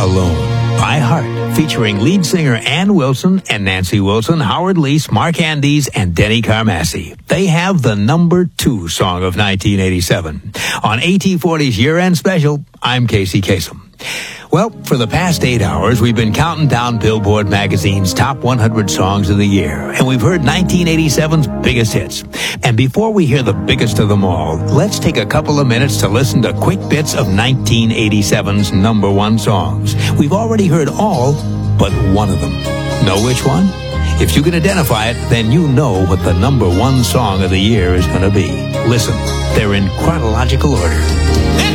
Alone by Heart, featuring lead singer Ann Wilson and Nancy Wilson, Howard Leese, Mark Andes, and Denny Carmassi. They have the number 2 song of 1987. On AT40's year-end special, I'm Casey Kasem. Well, for the past 8 hours, we've been counting down Billboard magazine's top 100 songs of the year, and we've heard 1987's biggest hits. And before we hear the biggest of them all, let's take a couple of minutes to listen to quick bits of 1987's number 1 songs. We've already heard all but one of them. Know which one? If you can identify it, then you know what the number 1 song of the year is going to be. Listen, they're in chronological order.